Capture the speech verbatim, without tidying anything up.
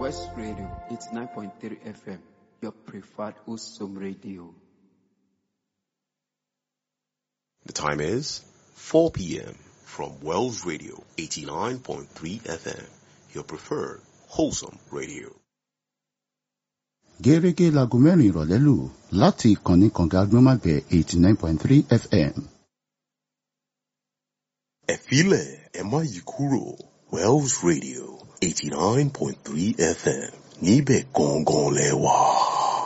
West Radio, eighty-nine point three F M, your preferred Usum radio. The time is four p.m. from Wells Radio, eighty-nine point three F M, your preferred wholesome radio. Gẹ́gẹ́ láago mẹ́rin ìrọ̀lẹ́ lù láti ìkànnì kànga agbọ́nmágbẹ̀ eighty-nine point three F M. Ẹ filẹ̀ ẹ má yí kúrò, Wells Radio, eighty-nine point three F M, níbẹ̀ gangan lẹ wà.